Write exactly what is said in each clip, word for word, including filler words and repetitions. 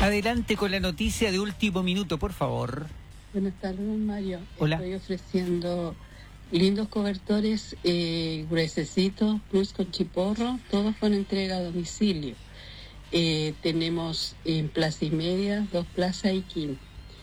Adelante con la noticia de último minuto, por favor. Buenas tardes, don Mario. Hola. Estoy ofreciendo lindos cobertores eh, gruesecitos, plus con chiporro, todos con entrega a domicilio. Eh, tenemos en Plaza y Media, dos Plaza y Quín.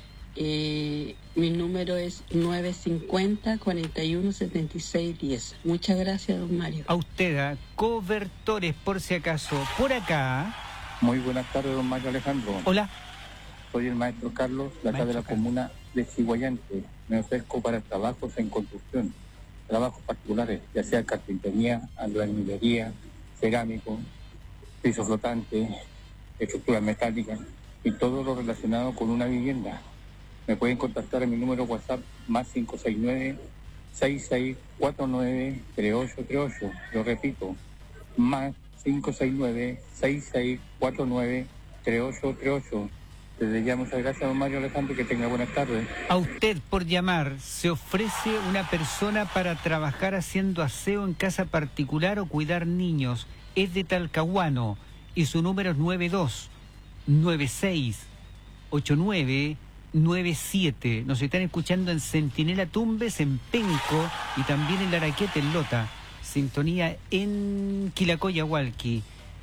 Eh, mi número es nueve cincuenta, cuarenta y uno, setenta y seis, diez. Muchas gracias, don Mario. A usted, a cobertores, por si acaso. Por acá. Muy buenas tardes, don Mario Alejandro. Hola. Soy el maestro Carlos, de acá de la comuna de Ciguayante. Me ofrezco para trabajos en construcción, trabajos particulares, ya sea carpintería, albañilería, cerámico, piso flotante, estructuras metálicas y todo lo relacionado con una vivienda. Me pueden contactar en mi número WhatsApp más cinco seis nueve, seis seis cuatro nueve, tres ocho tres ocho. Lo repito, más cinco seis nueve, seis seis cuatro nueve, tres ocho tres ocho. Desde ya muchas gracias, don Mario Alejandro, que tenga buenas tardes. A usted por llamar. Se ofrece una persona para trabajar haciendo aseo en casa particular o cuidar niños. Es de Talcahuano y su número es nueve dos nueve seis ocho nueve nueve siete. Nos están escuchando en Centinela Tumbes, en Penco y también en Laraquete, en Lota. Sintonía en Quilacoya-Hualqui.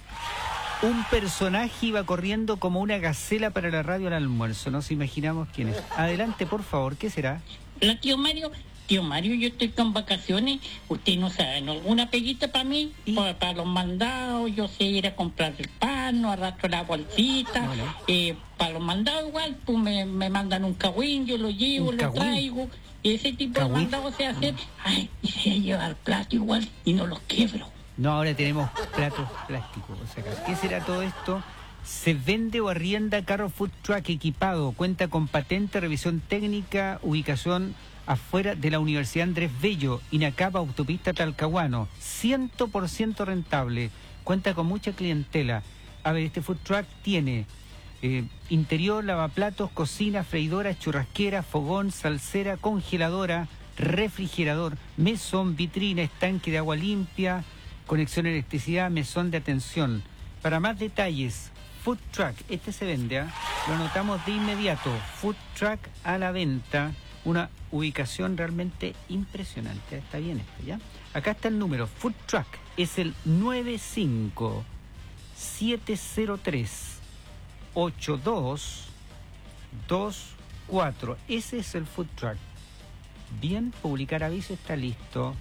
Un personaje iba corriendo como una gacela para la radio al almuerzo. Nos imaginamos quién es. Adelante, por favor. ¿Qué será? Hola, tío Mario. Tío Mario, yo estoy con vacaciones. Usted no sabe, ¿no? ¿Alguna peguita para mí? Para, para los mandados, yo sé ir a comprar el pan, no arrastro la bolsita. No, no. Eh, para los mandados igual, pues me, me mandan un cagüín, yo lo llevo, lo cagüín? traigo. Ese tipo ¿Cagüín? de mandados se hace. Ay, y se lleva el plato igual y no los quiebro. No, ahora tenemos platos plásticos. O sea, ¿qué será todo esto? Se vende o arrienda carro food truck equipado. Cuenta con patente, revisión técnica, ubicación afuera de la Universidad Andrés Bello, Inacapa, autopista Talcahuano. cien por ciento rentable. Cuenta con mucha clientela. A ver, este food truck tiene eh, interior, lavaplatos, cocina, freidora, churrasquera, fogón, salsera, congeladora, refrigerador, mesón, vitrina, estanque de agua limpia, conexión a electricidad, mesón de atención. Para más detalles, food truck, este se vende, ¿eh? Lo anotamos de inmediato. Food truck a la venta, una ubicación realmente impresionante. Está bien esto, ¿ya? Acá está el número, food truck, es el nueve cinco siete cero tres ocho dos dos cuatro. Ese es el food truck. Bien, publicar aviso, está listo.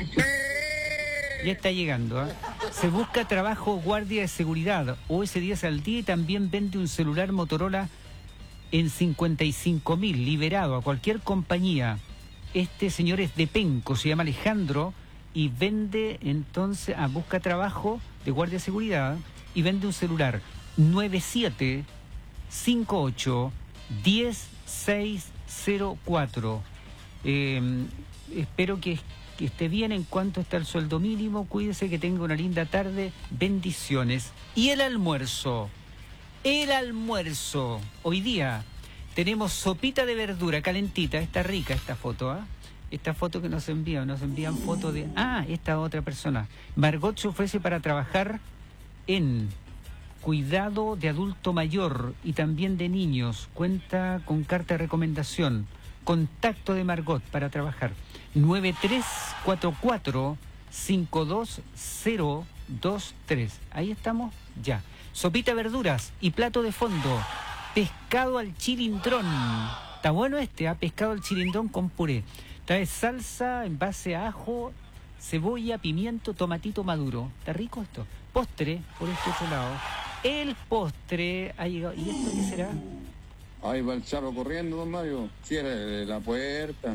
Ya está llegando, ¿eh? Se busca trabajo guardia de seguridad, O S diez al día, y también vende un celular Motorola en cincuenta y cinco mil, liberado a cualquier compañía. Este señor es de Penco, se llama Alejandro, y vende entonces, ah, busca trabajo de guardia de seguridad y vende un celular nueve siete cinco ocho uno cero seis cero cuatro. Eh, espero que que esté bien. En cuanto está el sueldo mínimo, cuídese, que tenga una linda tarde, bendiciones. Y el almuerzo, el almuerzo, hoy día tenemos sopita de verdura calentita, está rica esta foto, ¿ah? ¿eh? Esta foto que nos envían, nos envían fotos de, ah, esta otra persona. Margot se ofrece para trabajar en cuidado de adulto mayor y también de niños, cuenta con carta de recomendación. Contacto de Margot para trabajar nueve tres cuatro cuatro cinco dos cero dos tres. Ahí estamos ya. Sopita, verduras y plato de fondo, pescado al chilindrón. Está bueno este, ¿eh? Pescado al chilindrón con puré. Trae salsa en base a ajo, cebolla, pimiento, tomatito maduro. ¿Está rico esto? Postre por este otro lado. El postre ha llegado. ¿Y esto qué será? Ahí va el charro corriendo, don Mario. Cierre la puerta.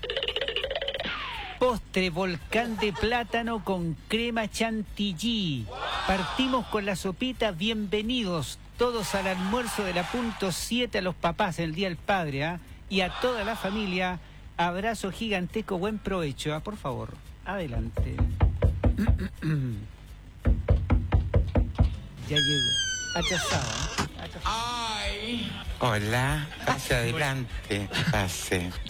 Postre, volcán de plátano con crema chantilly. Partimos con la sopita. Bienvenidos todos al almuerzo de la punto siete, a los papás en el Día del Padre, ¿eh? Y a toda la familia. Abrazo gigantesco, buen provecho, ¿eh? Por favor, adelante. Ya llegó. Atrasado, ¿eh? Atrasado. Hola, pase adelante, pase.